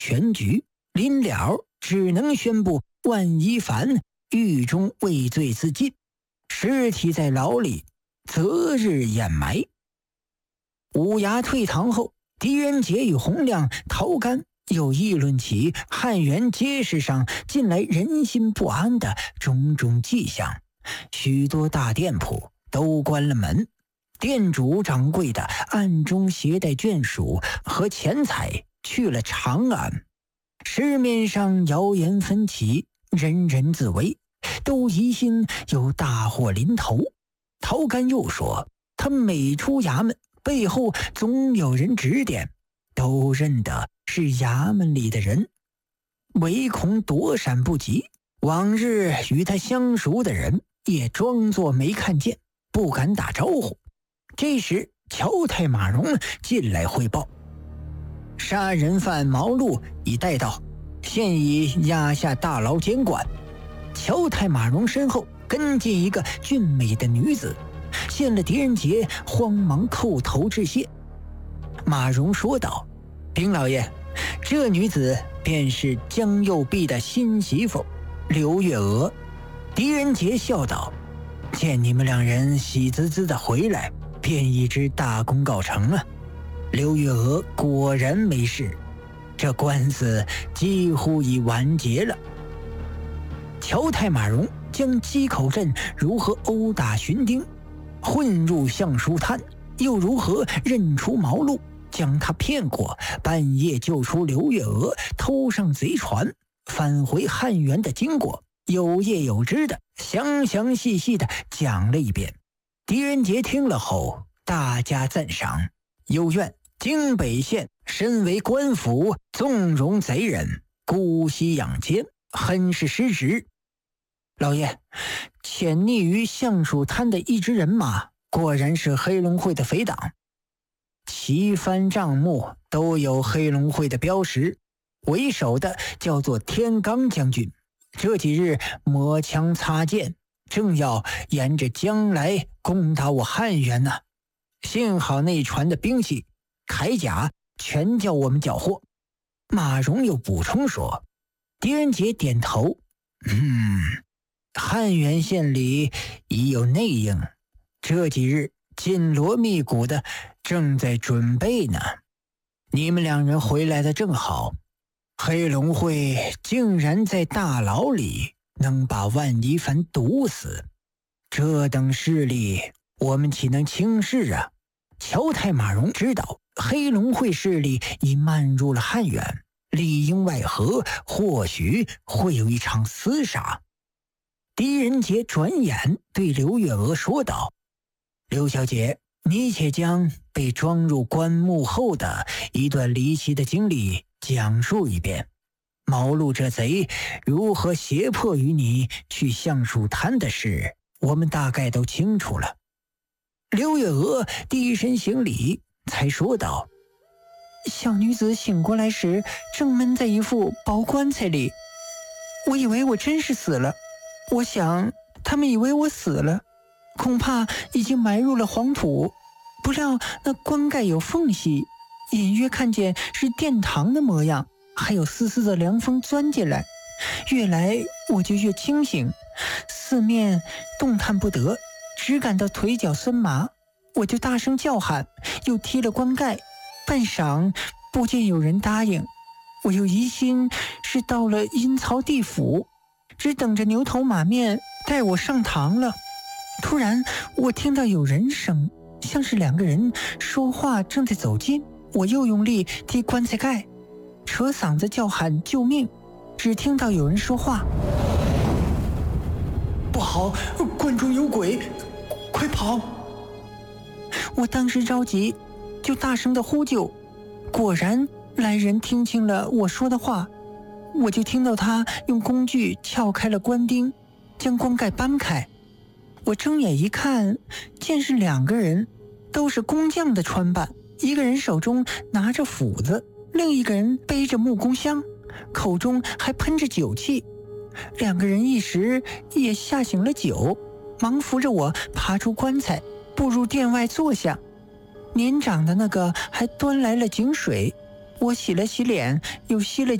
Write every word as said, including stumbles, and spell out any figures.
全局临了只能宣布万一凡狱中畏罪自尽，尸体在牢里择日掩埋。五衙退堂后，狄仁杰与洪亮、陶干又议论起汉源街市上近来人心不安的种种迹象。许多大店铺都关了门，店主掌柜的暗中携带眷属和钱财去了长安。市面上谣言纷起，人人自危，都疑心有大祸临头。陶干又说，他每出衙门，背后总有人指点，都认得是衙门里的人，唯恐躲闪不及。往日与他相熟的人也装作没看见，不敢打招呼。这时乔太马荣进来汇报，杀人犯毛路已带到，现已押下大牢监管。乔太马荣身后跟进一个俊美的女子，见了狄仁杰慌忙叩头致谢。马荣说道，丁老爷，这女子便是江右弼的新媳妇刘月娥。狄仁杰笑道，见你们两人喜滋滋的回来，便已知大功告成了。刘月娥果然没事，这官司几乎已完结了。乔太马荣将鸡口镇如何殴打荀丁，混入橡树滩，又如何认出毛路，将他骗过，半夜救出刘月娥，偷上贼船返回汉源的经过，有叶有枝的详详细细的讲了一遍。狄仁杰听了后大加赞赏，又怨京北县身为官府，纵容贼人，姑息养奸，很是失职。老爷，潜匿于橡树滩的一支人马，果然是黑龙会的匪党，旗幡帐幕都有黑龙会的标识，为首的叫做天罡将军，这几日磨枪擦剑，正要沿着江来攻打我汉源呢。幸好那船的兵器铠甲全叫我们缴获。马荣又补充说。狄仁杰点头，嗯，汉源县里已有内应，这几日紧锣密鼓的正在准备呢。你们两人回来的正好，黑龙会竟然在大牢里能把万一凡毒死，这等势力我们岂能轻视啊？乔太马荣知道黑龙会势力已漫入了汉源，里应外合，或许会有一场厮杀。狄仁杰转眼对刘月娥说道，刘小姐，你且将被装入棺木后的一段离奇的经历讲述一遍。毛路这贼如何胁迫于你去橡树滩的事，我们大概都清楚了。刘月娥低身行礼，才说道，小女子醒过来时正闷在一副薄棺材里，我以为我真是死了，我想他们以为我死了，恐怕已经埋入了黄土，不料那棺盖有缝隙，隐约看见是殿堂的模样，还有丝丝的凉风钻进来，越来我就越清醒，四面动弹不得，只感到腿脚酸麻，我就大声叫喊，又踢了棺盖，半晌不见有人答应，我又疑心是到了阴曹地府，只等着牛头马面带我上堂了。突然我听到有人声，像是两个人说话正在走近，我又用力踢棺材盖，扯嗓子叫喊救命，只听到有人说话，不好，棺中有鬼，快跑！我当时着急，就大声的呼救，果然来人听清了我说的话，我就听到他用工具撬开了棺钉，将棺盖搬开。我睁眼一看，见是两个人，都是工匠的穿扮，一个人手中拿着斧子，另一个人背着木工箱，口中还喷着酒气。两个人一时也吓醒了酒，忙扶着我爬出棺材，步入殿外坐下。年长的那个还端来了井水， 我洗了洗脸，又洗了